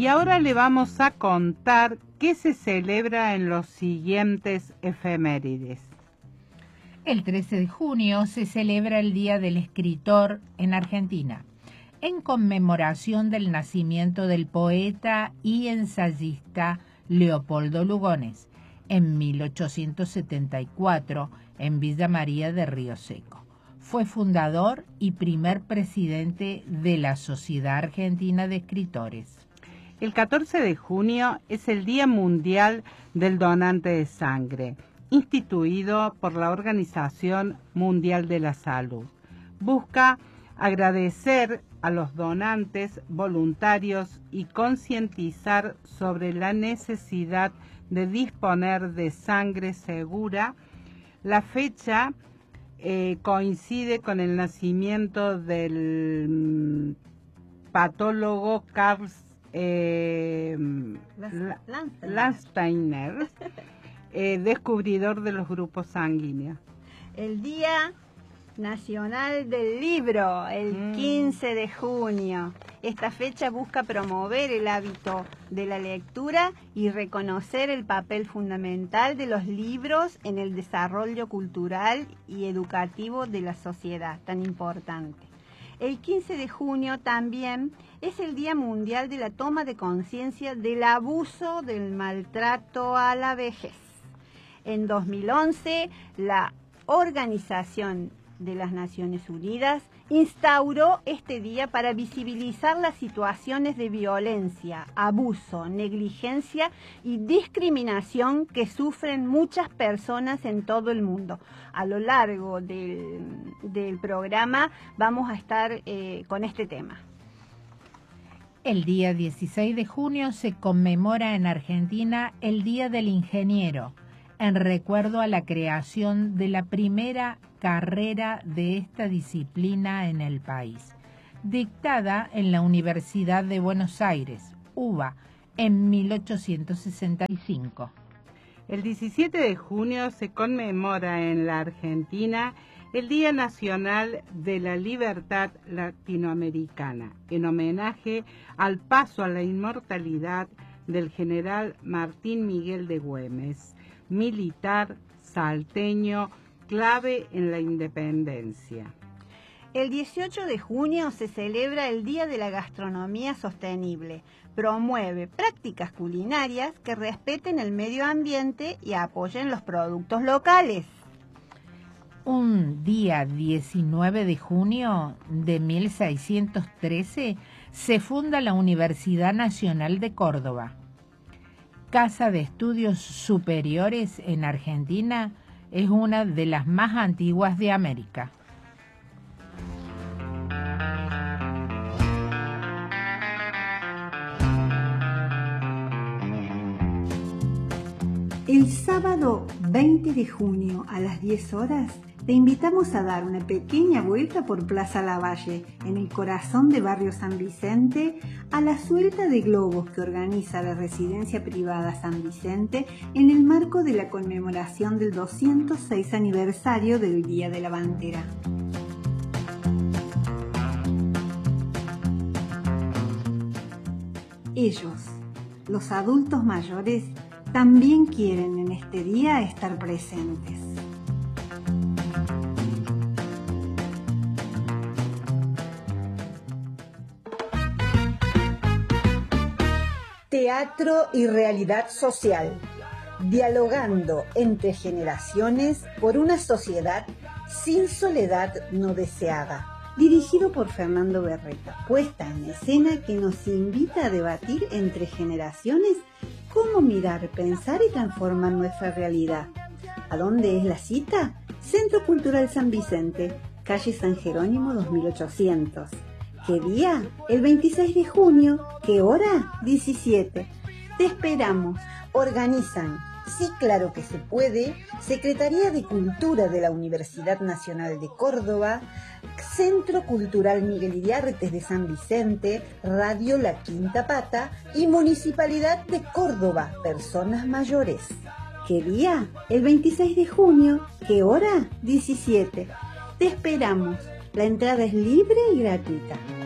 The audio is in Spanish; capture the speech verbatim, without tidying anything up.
Y ahora le vamos a contar qué se celebra en los siguientes efemérides. El trece de junio se celebra el Día del Escritor en Argentina, en conmemoración del nacimiento del poeta y ensayista Leopoldo Lugones, en mil ochocientos setenta y cuatro, en Villa María de Río Seco. Fue fundador y primer presidente de la Sociedad Argentina de Escritores. El catorce de junio es el Día Mundial del Donante de Sangre, instituido por la Organización Mundial de la Salud. Busca agradecer a los donantes voluntarios y concientizar sobre la necesidad de disponer de sangre segura. La fecha eh, coincide con el nacimiento del mm, patólogo Carl eh, Landsteiner, eh, descubridor de los grupos sanguíneos. El Día Nacional del Libro, el mm. quince de junio. Esta fecha busca promover el hábito de la lectura y reconocer el papel fundamental de los libros en el desarrollo cultural y educativo de la sociedad, tan importante. El quince de junio también es el Día Mundial de la Toma de Conciencia del Abuso del Maltrato a la Vejez. En dos mil once, la Organización de las Naciones Unidas instauró este día para visibilizar las situaciones de violencia, abuso, negligencia y discriminación que sufren muchas personas en todo el mundo. A lo largo del, del programa vamos a estar eh, con este tema. El día dieciséis de junio se conmemora en Argentina el Día del Ingeniero, en recuerdo a la creación de la primera carrera de esta disciplina en el país, dictada en la Universidad de Buenos Aires, U B A, en mil ochocientos sesenta y cinco. El diecisiete de junio se conmemora en la Argentina el Día Nacional de la Libertad Latinoamericana, en homenaje al paso a la inmortalidad del general Martín Miguel de Güemes, militar salteño, clave en la independencia. El dieciocho de junio se celebra el Día de la Gastronomía Sostenible. Promueve prácticas culinarias que respeten el medio ambiente y apoyen los productos locales. Un día diecinueve de junio de mil seiscientos trece se funda la Universidad Nacional de Córdoba. Casa de Estudios Superiores en Argentina, es una de las más antiguas de América. El sábado veinte de junio a las diez horas te invitamos a dar una pequeña vuelta por Plaza Lavalle, en el corazón de Barrio San Vicente, a la suelta de globos que organiza la Residencia Privada San Vicente en el marco de la conmemoración del doscientos seis aniversario del Día de la Bandera. Ellos, los adultos mayores, también quieren en este día estar presentes. Teatro y realidad social, dialogando entre generaciones por una sociedad sin soledad no deseada. Dirigido por Fernando Berreta, puesta en escena que nos invita a debatir entre generaciones cómo mirar, pensar y transformar nuestra realidad. ¿A dónde es la cita? Centro Cultural San Vicente, calle San Jerónimo dos mil ochocientos. ¿Qué día? El veintiséis de junio. ¿Qué hora? diecisiete. Te esperamos. Organizan, sí claro que se puede, Secretaría de Cultura de la Universidad Nacional de Córdoba, Centro Cultural Miguel Iriartes de San Vicente, Radio La Quinta Pata y Municipalidad de Córdoba, Personas Mayores. ¿Qué día? El veintiséis de junio. ¿Qué hora? diecisiete. Te esperamos. La entrada es libre y gratuita.